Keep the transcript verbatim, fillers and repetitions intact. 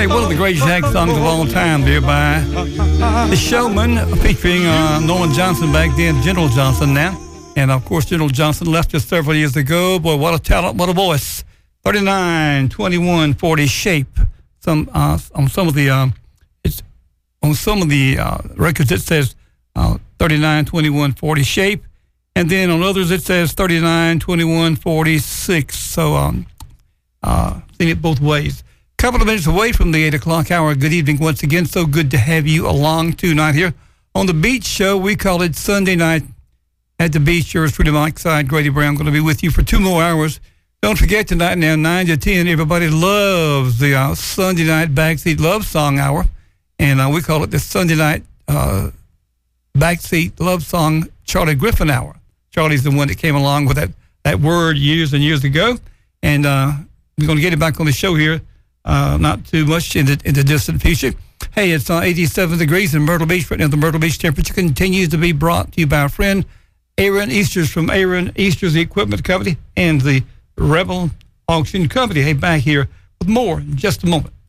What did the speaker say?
Hey, one of the great Jack songs of all time there by The Showman, featuring uh, Norman Johnson back then, General Johnson now. And, of course, General Johnson left us several years ago. Boy, what a talent, what a voice. thirty-nine, twenty-one, forty shape. Some uh, on some of the um, it's on some of the uh, records it says uh, thirty-nine, twenty-one, forty shape. And then on others it says thirty-nine, twenty-one, forty-six. So um, uh, seen it both ways. Couple of minutes away from the eight o'clock hour. Good evening once again. So good to have you along tonight here on the Beach Show. We call it Sunday Night at the Beach. Yours truly, Mike Side, Grady Brown, going to be with you for two more hours. Don't forget tonight now, nine to ten, everybody loves the uh, Sunday Night Backseat Love Song Hour. And uh, we call it the Sunday Night uh, Backseat Love Song Charlie Griffin Hour. Charlie's the one that came along with that, that word years and years ago. And uh, we're going to get it back on the show here. Uh, not too much in the, in the distant future. Hey, it's uh, eighty-seven degrees in Myrtle Beach. Right now, the Myrtle Beach temperature continues to be brought to you by our friend Aaron Easters from Aaron Easters Equipment Company and the Rebel Auction Company. Hey, back here with more in just a moment.